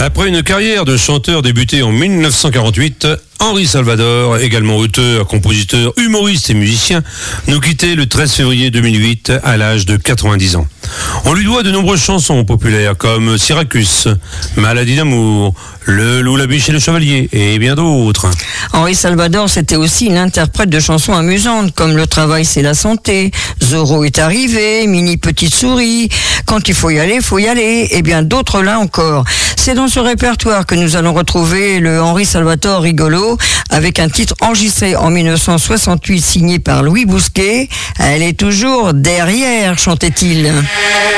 Après une carrière de chanteur débutée en 1948, Henri Salvador, également auteur, compositeur, humoriste et musicien, nous quittait le 13 février 2008 à l'âge de 90 ans. On lui doit de nombreuses chansons populaires comme Syracuse, Maladie d'amour, Le loup, la biche et le chevalier et bien d'autres. Henri Salvador, c'était aussi une interprète de chansons amusantes comme Le travail c'est la santé, Zorro est arrivé, Mini petite souris, Quand il faut y aller, et bien d'autres là encore. C'est dans ce répertoire que nous allons retrouver le Henri Salvador rigolo avec un titre enregistré en 1968 signé par Louis Bousquet. Elle est toujours derrière, chantait-il.